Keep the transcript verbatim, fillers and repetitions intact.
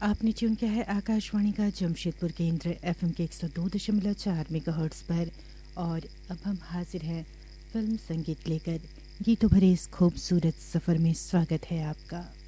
आपने ट्यून किया है आकाशवाणी का जमशेदपुर केंद्र एफएम के एक सौ दो दशमलव चार मेगाहर्ट्ज़ पर। और अब हम हाजिर हैं फिल्म संगीत लेकर। गीतों भरे इस खूबसूरत सफ़र में स्वागत है आपका।